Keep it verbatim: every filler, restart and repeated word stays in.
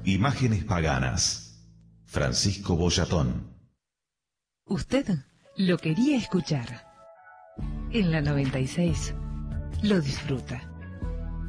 Imágenes paganas. Francisco Boyatón. Usted lo quería escuchar. En la noventa y seis lo disfruta.